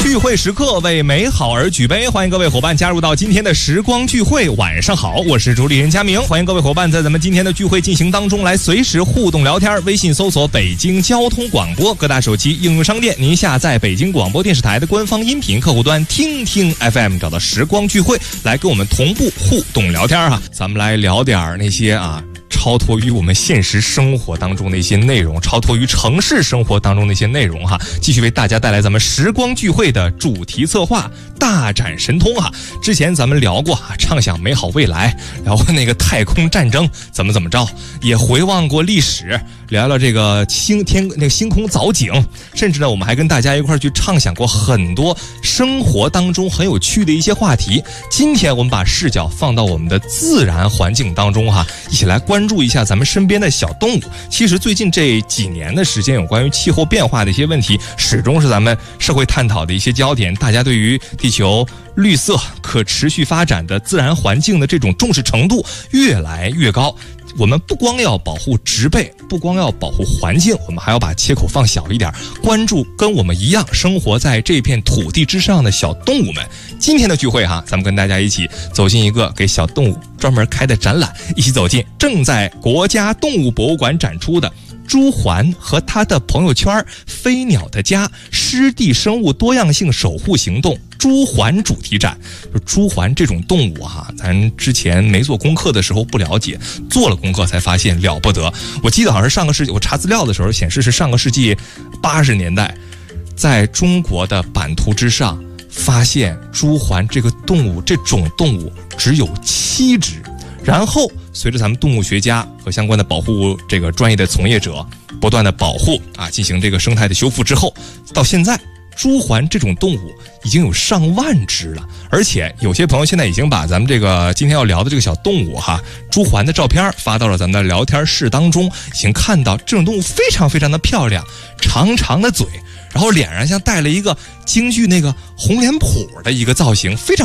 聚会时刻为美好而举杯，欢迎各位伙伴加入到今天的时光聚会。晚上好，我是主理人佳明，欢迎各位伙伴在咱们今天的聚会进行当中来随时互动聊天。微信搜索北京交通广播，各大手机应用商店您下载北京广播电视台的官方音频客户端听听 FM， 找到时光聚会来跟我们同步互动聊天哈。咱们来聊点那些超脱于我们现实生活当中的一些内容，超脱于城市生活当中的一些内容哈，继续为大家带来咱们时光聚会的主题策划大展神通哈。之前咱们聊过畅想美好未来，聊过那个太空战争怎么着，也回望过历史，聊聊这个星空藻井，甚至呢我们还跟大家一块去畅想过很多生活当中很有趣的一些话题。今天我们把视角放到我们的自然环境当中哈，一起来关注一下咱们身边的小动物。其实最近这几年的时间，有关于气候变化的一些问题始终是咱们社会探讨的一些焦点，大家对于地球绿色可持续发展的自然环境的这种重视程度越来越高。我们不光要保护植被，不光要保护环境，我们还要把切口放小一点，关注跟我们一样生活在这片土地之上的小动物们。今天的聚会咱们跟大家一起走进一个给小动物专门开的展览，一起走进正在国家动物博物馆展出的朱鹮和他的朋友圈飞鸟的家湿地生物多样性守护行动朱鹮主题展。朱鹮这种动物咱之前没做功课的时候不了解，做了功课才发现了不得。我记得好像是上个世纪，我查资料的时候显示是上个世纪80年代，在中国的版图之上发现朱鹮这种动物只有7只，然后随着咱们动物学家和相关的保护这个专业的从业者不断的保护进行这个生态的修复之后，到现在朱鹮这种动物已经有上万只了。而且有些朋友现在已经把咱们这个今天要聊的这个小动物朱鹮的照片发到了咱们的聊天室当中，已经看到这种动物非常非常的漂亮，长长的嘴，然后脸上像戴了一个京剧那个红脸谱的一个造型，非常